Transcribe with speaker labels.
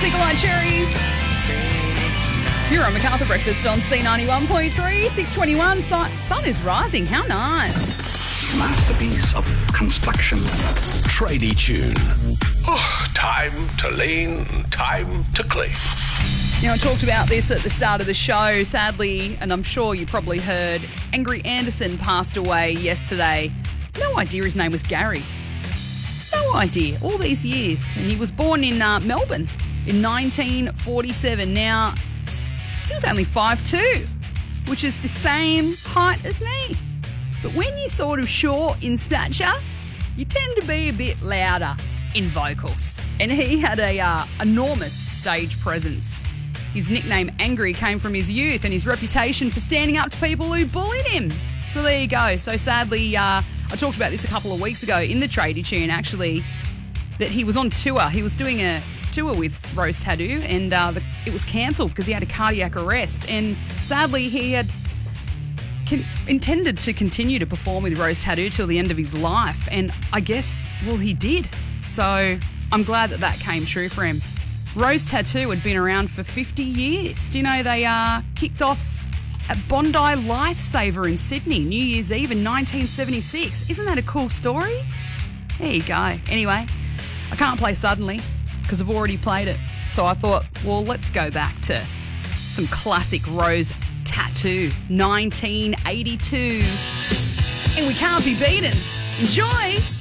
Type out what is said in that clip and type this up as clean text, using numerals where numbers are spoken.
Speaker 1: Nikolai Cherry. You're on MacArthur Breakfast on C91.3, 6:21. Sun is rising. How nice.
Speaker 2: Masterpiece of construction.
Speaker 3: Tradie tune.
Speaker 4: Oh, time to lean, time to clean.
Speaker 1: Now, I talked about this at the start of the show. Sadly, and I'm sure you probably heard, Angry Anderson passed away yesterday. No idea his name was Gary. No idea. All these years. And he was born in Melbourne in 1947. Now, he was only 5'2", which is the same height as me. But when you're sort of short in stature, you tend to be a bit louder in vocals. And he had a enormous stage presence. His nickname Angry came from his youth and his reputation for standing up to people who bullied him. So there you go. So sadly, I talked about this a couple of weeks ago in the Tradie Tune, actually, that he was on tour. He was doing a tour with Rose Tattoo, and it was cancelled because he had a cardiac arrest. And sadly, he had intended to continue to perform with Rose Tattoo till the end of his life. And I guess, well, he did. So I'm glad that came true for him. Rose Tattoo had been around for 50 years. Do you know they kicked off at Bondi Lifesaver in Sydney, New Year's Eve in 1976. Isn't that a cool story? There you go. Anyway, I can't play Suddenly because I've already played it. So I thought, well, let's go back to some classic Rose Tattoo, 1982. And we can't be beaten. Enjoy!